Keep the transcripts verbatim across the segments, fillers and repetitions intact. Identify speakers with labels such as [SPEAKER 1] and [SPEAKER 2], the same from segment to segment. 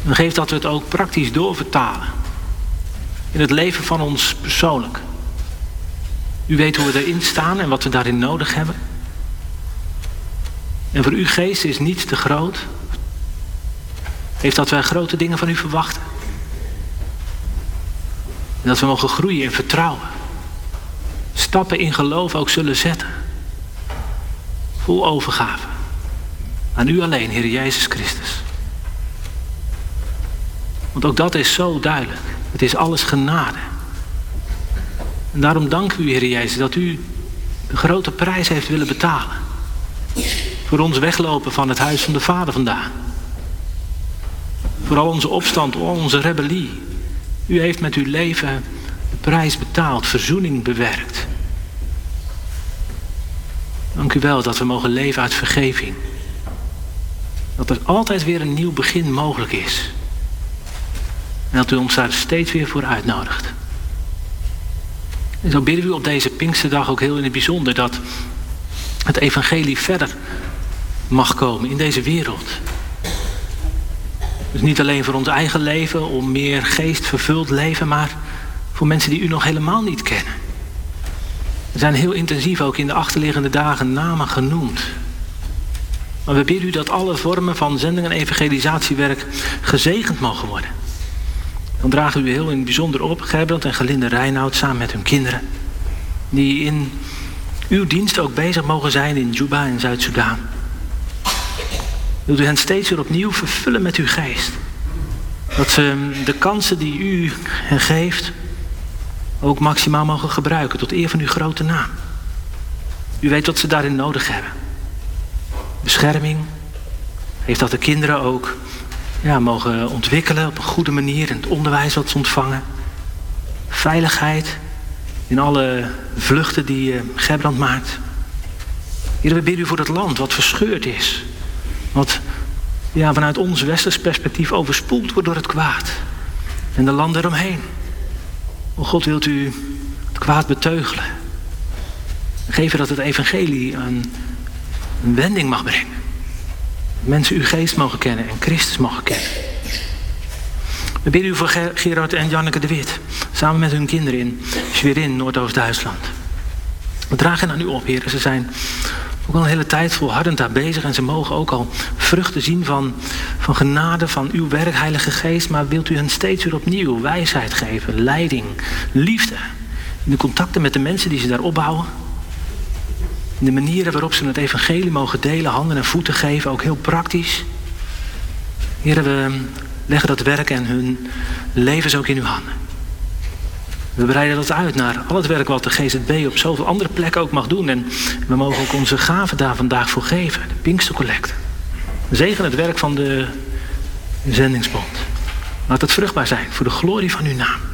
[SPEAKER 1] En geef dat we het ook praktisch doorvertalen. In het leven van ons persoonlijk. U weet hoe we erin staan en wat we daarin nodig hebben. En voor uw geest is niets te groot. Heeft dat wij grote dingen van u verwachten. En dat we mogen groeien in vertrouwen. Stappen in geloof ook zullen zetten. Vol overgave. Aan u alleen, Heer Jezus Christus. Want ook dat is zo duidelijk. Het is alles genade. En daarom danken we u, Heer Jezus, dat u de grote prijs heeft willen betalen. Voor ons weglopen van het huis van de Vader vandaan. Voor al onze opstand, al onze rebellie. U heeft met uw leven de prijs betaald, verzoening bewerkt. Dank u wel dat we mogen leven uit vergeving. Dat er altijd weer een nieuw begin mogelijk is. En dat u ons daar steeds weer voor uitnodigt. En zo bidden we op deze Pinksterdag ook heel in het bijzonder dat het evangelie verder mag komen in deze wereld. Dus niet alleen voor ons eigen leven, om meer geestvervuld leven, maar voor mensen die u nog helemaal niet kennen. Er zijn heel intensief ook in de achterliggende dagen namen genoemd. Maar we bidden u dat alle vormen van zending en evangelisatiewerk gezegend mogen worden. Dan dragen we u heel in het bijzonder op, Gerbrand en Gelinde Reinoud, samen met hun kinderen. Die in uw dienst ook bezig mogen zijn in Juba en Zuid-Soedan. Wilt u hen steeds weer opnieuw vervullen met uw geest. Dat ze de kansen die u hen geeft ook maximaal mogen gebruiken tot eer van uw grote naam. U weet wat ze daarin nodig hebben. Bescherming. Heeft dat de kinderen ook ja, mogen ontwikkelen op een goede manier in het onderwijs wat ze ontvangen. Veiligheid in alle vluchten die uh, Gerbrand maakt. Heer, we bidden u voor het land wat verscheurd is. Wat ja, vanuit ons westers perspectief overspoeld wordt door het kwaad. En de landen eromheen. O God, wilt u het kwaad beteugelen. Geven dat het evangelie een, een wending mag brengen. Mensen uw geest mogen kennen en Christus mogen kennen. We bidden u voor Gerard en Janneke de Wit. Samen met hun kinderen in Schwerin, Noordoost-Duitsland. We dragen aan u op, Heer. Ze zijn ook al een hele tijd volhardend daar bezig. En ze mogen ook al vruchten zien van, van genade, van uw werk, Heilige Geest. Maar wilt u hen steeds weer opnieuw wijsheid geven, leiding, liefde. In de contacten met de mensen die ze daar opbouwen. In de manieren waarop ze het evangelie mogen delen, handen en voeten geven, ook heel praktisch. Heer, we leggen dat werk en hun levens ook in uw handen. We breiden dat uit naar al het werk wat de G Z B op zoveel andere plekken ook mag doen. En we mogen ook onze gaven daar vandaag voor geven. De Pinkstercollecte. Zegen het werk van de zendingsbond. Laat het vruchtbaar zijn voor de glorie van uw naam.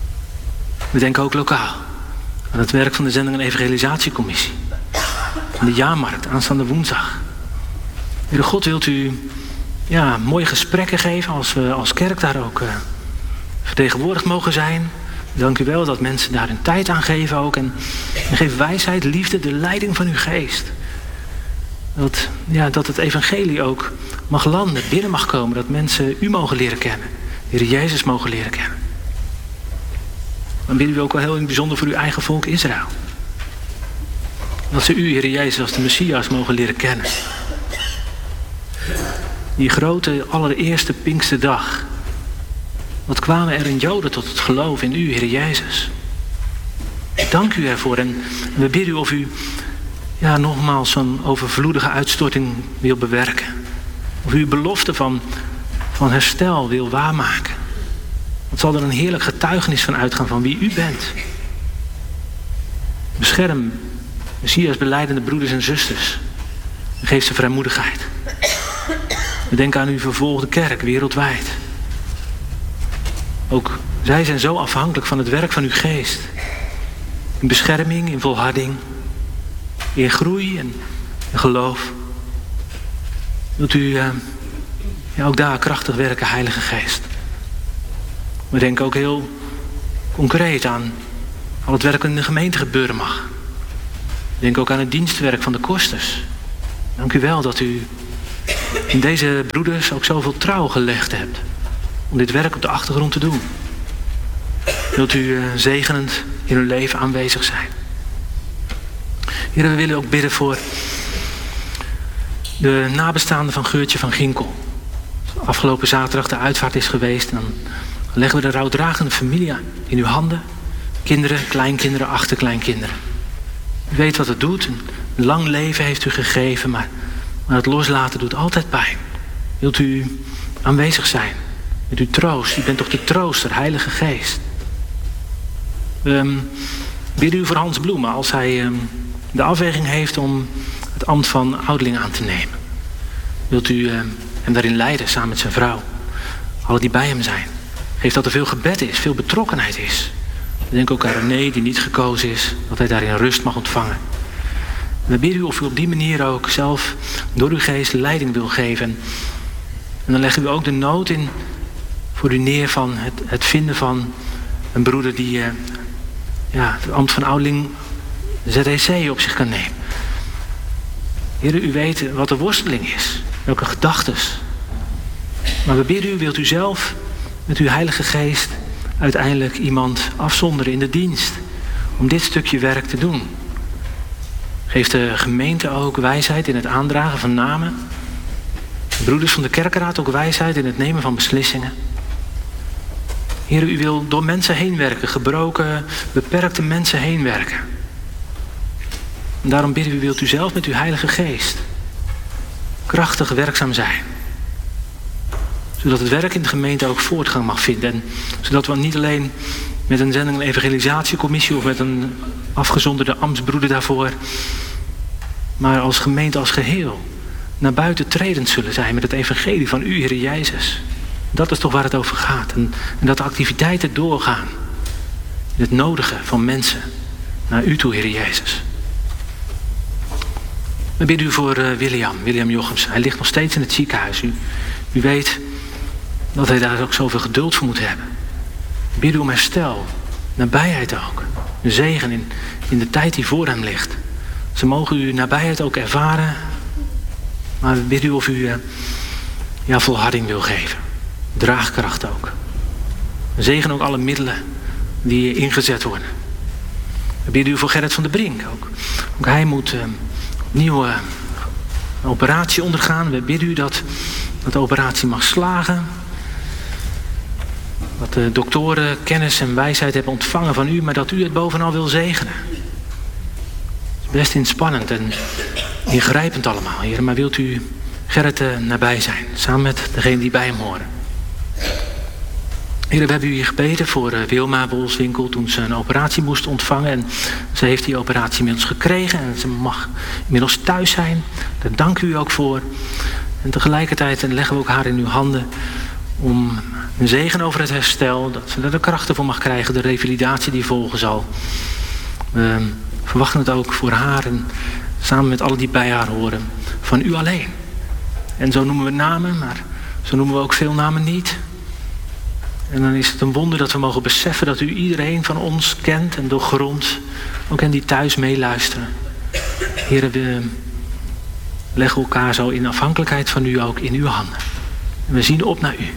[SPEAKER 1] We denken ook lokaal aan het werk van de Zending en Evangelisatiecommissie. Van de jaarmarkt aanstaande woensdag. Heere God, wilt u ja, mooie gesprekken geven als we als kerk daar ook uh, vertegenwoordigd mogen zijn. Dank u wel dat mensen daar hun tijd aan geven ook. En, en geef wijsheid, liefde, de leiding van uw geest. Dat, ja, dat het evangelie ook mag landen, binnen mag komen. Dat mensen u mogen leren kennen. Heer Jezus mogen leren kennen. Dan bidden we ook wel heel in het bijzonder voor uw eigen volk Israël. Dat ze u, Heer Jezus, als de Messias mogen leren kennen. Die grote, allereerste Pinksterdag. Wat kwamen er in Joden tot het geloof in u, Heer Jezus. Dank u ervoor en we bidden u of u ja, nogmaals zo'n overvloedige uitstorting wil bewerken. Of u uw belofte van, van herstel wil waarmaken. Wat zal er een heerlijk getuigenis van uitgaan van wie u bent. Bescherm Messias belijdende broeders en zusters. En geef ze vrijmoedigheid. We denken aan uw vervolgde kerk wereldwijd. Ook zij zijn zo afhankelijk van het werk van uw geest. In bescherming, in volharding. In groei en in geloof. Wilt u uh, ja, ook daar krachtig werken, Heilige Geest. We denken ook heel concreet aan al het werk dat in de gemeente gebeuren mag. We denken ook aan het dienstwerk van de kosters. Dank u wel dat u in deze broeders ook zoveel trouw gelegd hebt. om dit werk op de achtergrond te doen. Wilt u uh, zegenend in uw leven aanwezig zijn. Heer, we willen ook bidden voor de nabestaanden van Geurtje van Ginkel. Afgelopen zaterdag de uitvaart is geweest. En dan leggen we de rouwdragende familie in uw handen. Kinderen, kleinkinderen, achterkleinkinderen. U weet wat het doet. Een lang leven heeft u gegeven, maar, maar het loslaten doet altijd pijn. Wilt u aanwezig zijn met uw troost? U bent toch de trooster, Heilige Geest. We um, bidden u voor Hans Bloemen als hij um, de afweging heeft om het ambt van ouderling aan te nemen. Wilt u um, hem daarin leiden samen met zijn vrouw? Alle die bij hem zijn. Geef dat er veel gebed is, veel betrokkenheid is. Denk ook aan René die niet gekozen is, dat hij daarin rust mag ontvangen. We bidden u of u op die manier ook zelf door uw geest leiding wil geven. En dan leggen we ook de nood in voor u neer van het, het vinden van een broeder die uh, ja, het ambt van ouderling Z E C op zich kan nemen. Heer, u weet wat de worsteling is, welke gedachtes. Maar we bidden u, wilt u zelf met uw Heilige Geest uiteindelijk iemand afzonderen in de dienst om dit stukje werk te doen. Geef de gemeente ook wijsheid in het aandragen van namen. De broeders van de kerkenraad ook wijsheid in het nemen van beslissingen. Heer, u wil door mensen heen werken, gebroken, beperkte mensen heen werken. En daarom bidden we, wilt u zelf met uw Heilige Geest krachtig werkzaam zijn. Zodat het werk in de gemeente ook voortgang mag vinden. En zodat we niet alleen met een zending een evangelisatiecommissie of met een afgezonderde ambtsbroeder daarvoor, maar als gemeente als geheel naar buiten tredend zullen zijn met het evangelie van u, Heer Jezus. Dat is toch waar het over gaat. En, en dat de activiteiten doorgaan in het nodigen van mensen naar u toe, Heer Jezus. We bidden u voor uh, William, William Jochems. Hij ligt nog steeds in het ziekenhuis. U, u weet dat hij daar ook zoveel geduld voor moet hebben. We bidden u om herstel, nabijheid ook. Een zegen in, in de tijd die voor hem ligt. Ze mogen uw nabijheid ook ervaren. Maar we bidden u of u uh, ja, volharding wil geven. Draagkracht ook. We zegen ook alle middelen die ingezet worden. We bidden u voor Gerrit van der Brink ook. Ook hij moet uh, opnieuw uh, een operatie ondergaan. We bidden u dat, dat de operatie mag slagen. Dat de doktoren kennis en wijsheid hebben ontvangen van u, maar dat u het bovenal wil zegenen. Het is best inspannend en ingrijpend allemaal, Heer. Maar wilt u Gerrit uh, nabij zijn, samen met degenen die bij hem horen. Heer, we hebben u hier gebeden voor uh, Wilma Wolfswinkel toen ze een operatie moest ontvangen. En ze heeft die operatie inmiddels gekregen en ze mag inmiddels thuis zijn. Daar dank u ook voor. En tegelijkertijd leggen we ook haar in uw handen om een zegen over het herstel, dat ze er de krachten voor mag krijgen, de revalidatie die volgen zal. We verwachten het ook voor haar en samen met alle die bij haar horen, van u alleen. En zo noemen we namen, maar zo noemen we ook veel namen niet. En dan is het een wonder dat we mogen beseffen dat u iedereen van ons kent en doorgrondt, ook hen die thuis meeluisteren. Heren, we leggen elkaar zo in afhankelijkheid van u ook in uw handen. En we zien op naar u.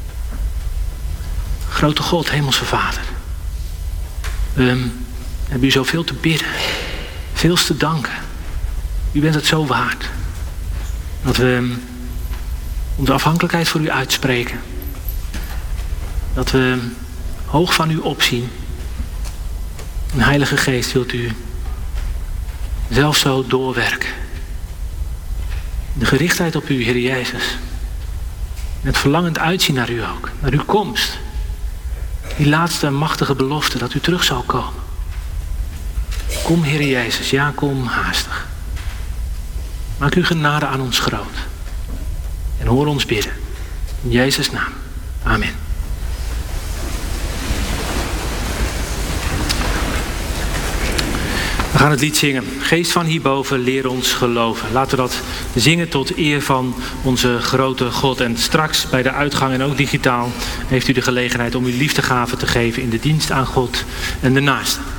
[SPEAKER 1] Grote God, Hemelse Vader. We hebben u zoveel te bidden. Veel te danken. U bent het zo waard. Dat we onze afhankelijkheid voor u uitspreken. Dat we hoog van u opzien. En Heilige Geest, wilt u zelf zo doorwerken. De gerichtheid op u, Heer Jezus. En het verlangend uitzien naar u ook. Naar uw komst. Die laatste machtige belofte dat u terug zal komen. Kom, Heer Jezus. Ja, kom haastig. Maak uw genade aan ons groot. En hoor ons bidden. In Jezus' naam. Amen. We gaan het lied zingen. Geest van hierboven, leer ons geloven. Laten we dat zingen tot eer van onze grote God. En straks bij de uitgang en ook digitaal heeft u de gelegenheid om uw liefdegave te geven in de dienst aan God en de naaste.